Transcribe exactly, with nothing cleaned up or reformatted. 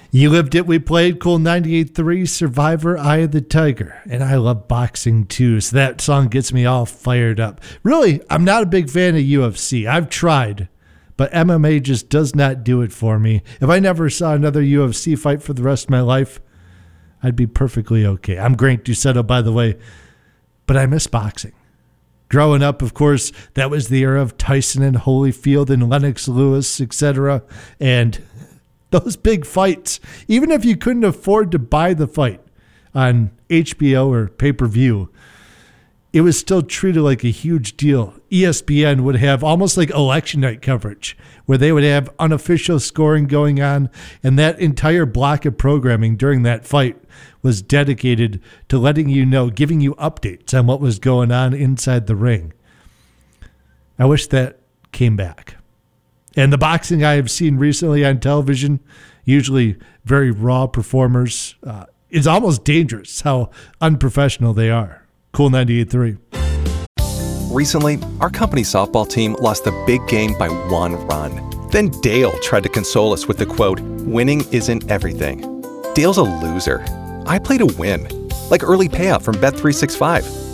You lived it, we played. Cool ninety-eight point three, Survivor, Eye of the Tiger. And I love boxing too, so that song gets me all fired up. Really, I'm not a big fan of U F C. I've tried, but M M A just does not do it for me. If I never saw another U F C fight for the rest of my life, I'd be perfectly okay. I'm Grant Dusetto, by the way, but I miss boxing. Growing up, of course, that was the era of Tyson and Holyfield and Lennox Lewis, et cetera. And those big fights, even if you couldn't afford to buy the fight on H B O or pay-per-view, it was still treated like a huge deal. E S P N would have almost like election night coverage where they would have unofficial scoring going on, and that entire block of programming during that fight was dedicated to letting you know, giving you updates on what was going on inside the ring. I wish that came back. And the boxing I have seen recently on television, usually very raw performers, uh, is almost dangerous how unprofessional they are. Cool ninety-eight point three. Recently, our company softball team lost the big game by one run. Then Dale tried to console us with the quote, "Winning isn't everything." Dale's a loser. I play to win, like early payout from Bet three sixty-five.